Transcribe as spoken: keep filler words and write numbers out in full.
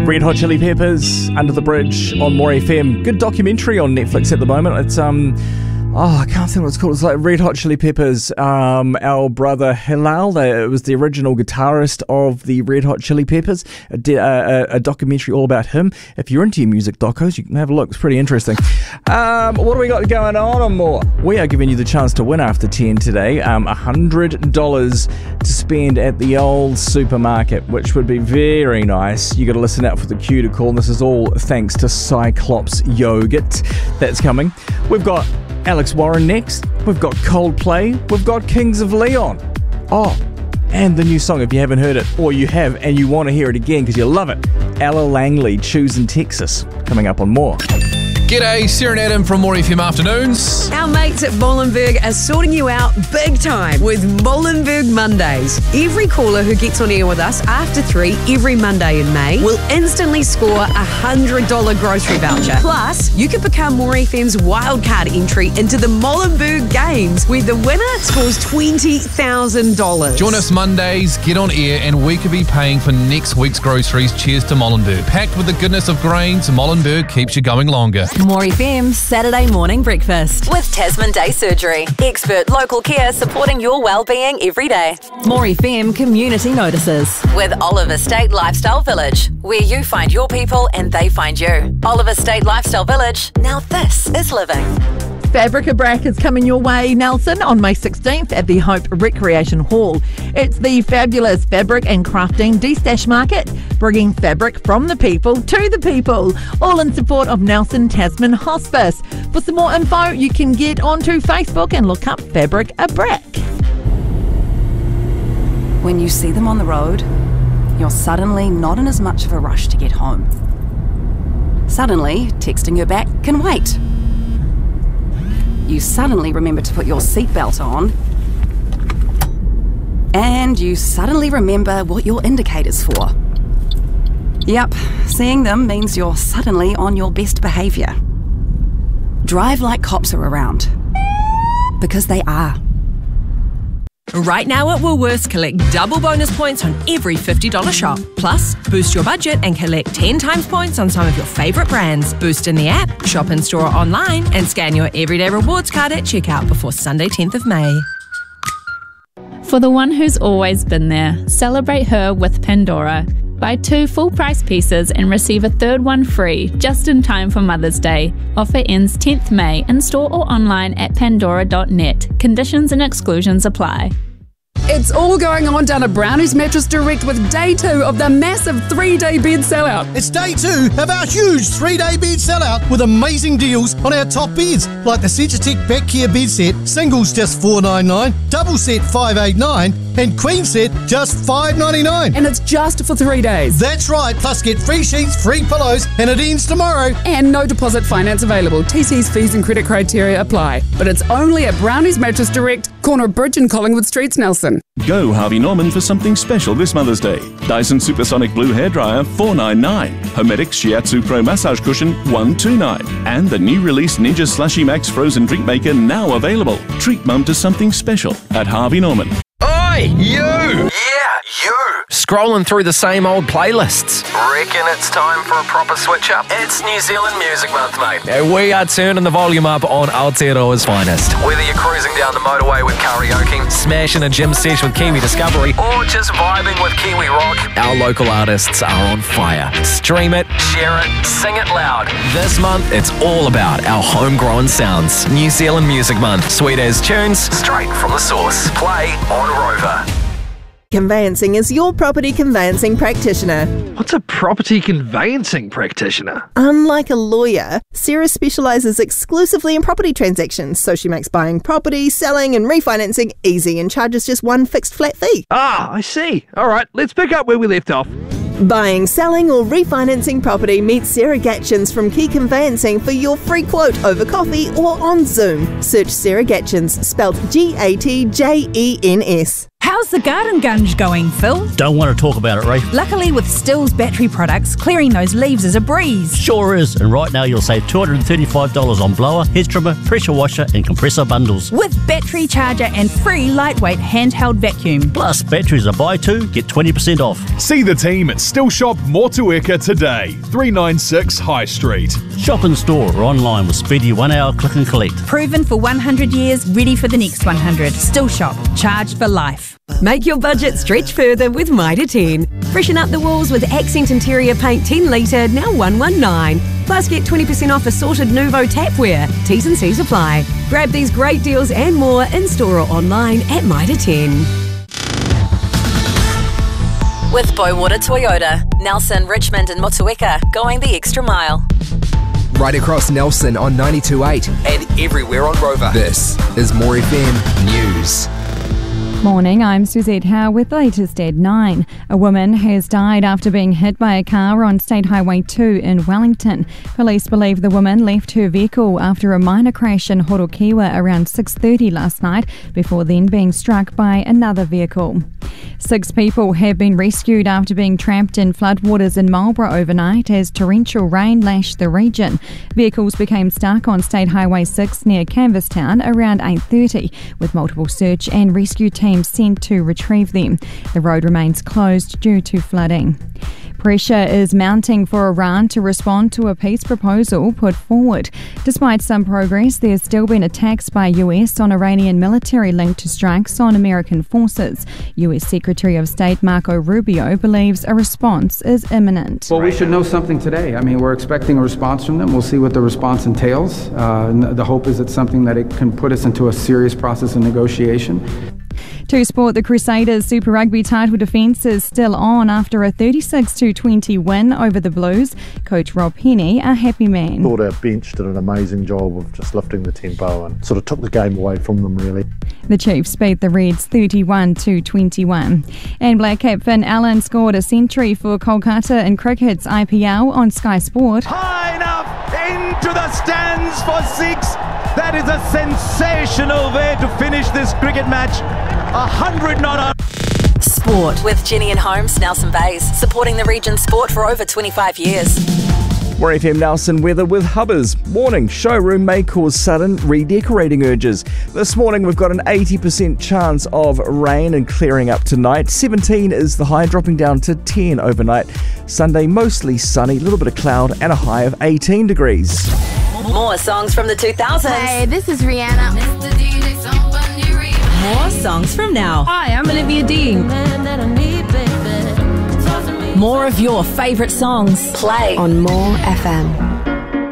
Red Hot Chili Peppers, Under the Bridge on More F M. Good documentary on Netflix at the moment. It's, um... Oh, I can't think what it's called. It's like Red Hot Chili Peppers. Um, our brother Hilal, they, it was the original guitarist of the Red Hot Chili Peppers. A, de- a, a documentary all about him. If you're into your music docos, you can have a look. It's pretty interesting. Um, what do we got going on and more? We are giving you the chance to win after ten today. Um, one hundred dollars to spend at the old supermarket, which would be very nice. You got to listen out for the cue to call. And this is all thanks to Cyclops Yogurt. That's coming. We've got Alex Warren next. We've got Coldplay. We've got Kings of Leon. Oh, and the new song, if you haven't heard it, or you have and you want to hear it again because you love it, Ella Langley, Choosing Texas, coming up on More. G'day, Sarah and Adam from More F M Afternoons. Our mates at Molenberg are sorting you out big time with Molenberg Mondays. Every caller who gets on air with us after three every Monday in May will instantly score a one hundred dollars grocery voucher. Plus, you can become More F M's wildcard entry into the Molenberg Games, where the winner scores twenty thousand dollars. Join us Mondays, get on air, and we could be paying for next week's groceries. Cheers to Molenberg. Packed with the goodness of grains, Molenberg keeps you going longer. More F M Saturday morning breakfast with Tasman Day Surgery. Expert local care supporting your well-being every day. More F M community notices with Oliver State Lifestyle Village, where you find your people and they find you. Oliver State Lifestyle Village. Now this is living. Fabric-a-Brack is coming your way, Nelson, on May sixteenth at the Hope Recreation Hall. It's the fabulous fabric and crafting de-stash market, bringing fabric from the people to the people, all in support of Nelson Tasman Hospice. For some more info, you can get onto Facebook and look up Fabric-a-Brack. When you see them on the road, you're suddenly not in as much of a rush to get home. Suddenly, texting her back can wait. You suddenly remember to put your seatbelt on, and you suddenly remember what your indicator's for. Yep, seeing them means you're suddenly on your best behaviour. Drive like cops are around. Because they are. Right now at Woolworths, collect double bonus points on every fifty dollars shop. Plus, boost your budget and collect ten times points on some of your favourite brands. Boost in the app, shop in store or online, and scan your Everyday Rewards card at checkout before Sunday tenth of May. For the one who's always been there, celebrate her with Pandora. Buy two full-price pieces and receive a third one free, just in time for Mother's Day. Offer ends tenth May, in store or online at pandora dot net. Conditions and exclusions apply. It's all going on down at Brownies Mattress Direct with day two of the massive three-day bed sellout. It's day two of our huge three-day bed sellout with amazing deals on our top beds, like the Centratec Back Care bed set, singles just four ninety-nine, double set five eighty-nine, and queen set just five ninety-nine. And it's just for three days. That's right, plus get free sheets, free pillows, and it ends tomorrow. And no deposit finance available. T C's fees and credit criteria apply. But it's only at Brownies Mattress Direct, corner of Bridge and Collingwood Streets, Nelson. Go Harvey Norman for something special this Mother's Day. Dyson Supersonic Blue Hairdryer four ninety-nine, Hermetic Shiatsu Pro Massage Cushion one twenty-nine, and the new release Ninja Slushy Max Frozen Drink Maker now available. Treat mum to something special at Harvey Norman. Oi, you! Yeah, you! Scrolling through the same old playlists. Reckon it's time for a proper switch up? It's New Zealand Music Month, mate. Yeah, we are turning the volume up on Aotearoa's finest. Whether you're cruising down the motorway with karaoke, smashing a gym sesh with Kiwi Discovery, or just vibing with Kiwi Rock, our local artists are on fire. Stream it, share it, sing it loud. This month, it's all about our homegrown sounds. New Zealand Music Month. Sweet as tunes, straight from the source. Play on Rover. Conveyancing is your property conveyancing practitioner. What's a property conveyancing practitioner? Unlike a lawyer, Sarah specialises exclusively in property transactions, so she makes buying property, selling and refinancing easy and charges just one fixed flat fee. Ah, I see. All right, let's pick up where we left off. Buying, selling or refinancing property, meet Sarah Gatchins from Key Conveyancing for your free quote over coffee or on Zoom. Search Sarah Gatchins, spelled G A T J E N S. How's the garden gunge going, Phil? Don't want to talk about it, Rafe. Luckily, with Stills battery products, clearing those leaves is a breeze. Sure is, and right now you'll save two hundred thirty-five dollars on blower, hedge trimmer, pressure washer and compressor bundles. With battery charger and free lightweight handheld vacuum. Plus, batteries are buy two, get twenty percent off. See the team at Still Shop Motueka today, three ninety-six High Street. Shop in store or online with speedy one hour click and collect. Proven for one hundred years, ready for the next one hundred. Still Shop, charged for life. Make your budget stretch further with Mitre ten. Freshen up the walls with Accent Interior Paint ten litre, now one nineteen. Plus get twenty percent off assorted Nuvo tapware. T's and C's apply. Grab these great deals and more in-store or online at Mitre ten. With Boywater Toyota, Nelson, Richmond and Motueka, going the extra mile. Right across Nelson on ninety-two point eight and everywhere on Rover. This is More F M News. Morning, I'm Suzette Howe with the latest at nine. A woman has died after being hit by a car on State Highway two in Wellington. Police believe the woman left her vehicle after a minor crash in Horokiwa around six thirty last night, before then being struck by another vehicle. Six people have been rescued after being trapped in floodwaters in Marlborough overnight as torrential rain lashed the region. Vehicles became stuck on State Highway six near Canvastown around eight thirty, with multiple search and rescue teams sent to retrieve them. The road remains closed due to flooding. Pressure is mounting for Iran to respond to a peace proposal put forward. Despite some progress, there's still been attacks by U S on Iranian military linked to strikes on American forces. U S Secretary of State Marco Rubio believes a response is imminent. Well, we should know something today. I mean, we're expecting a response from them. We'll see what the response entails. Uh, the hope is it's something that it can put us into a serious process of negotiation. To sport, the Crusaders Super Rugby title defence is still on after a thirty-six to twenty win over the Blues. Coach Rob Penny, a happy man. I thought our bench did an amazing job of just lifting the tempo and sort of took the game away from them, really. The Chiefs beat the Reds thirty-one to twenty-one. And Black Cap Finn Allen scored a century for Kolkata in cricket's I P L on Sky Sport. High enough into the stands for six. That is a sensational way to finish this cricket match. A hundred not on. Sport with Jenny and Holmes, Nelson Bays, supporting the region's sport for over twenty-five years. More F M Nelson weather with Hubbers. Warning, showroom may cause sudden redecorating urges. This morning we've got an eighty percent chance of rain and clearing up tonight. seventeen is the high, dropping down to ten overnight. Sunday mostly sunny, a little bit of cloud and a high of eighteen degrees. More songs from the two thousands. Hey, this is Rihanna. More songs from now. Hi, I'm Olivia Dean. More of your favourite songs. Play on More F M.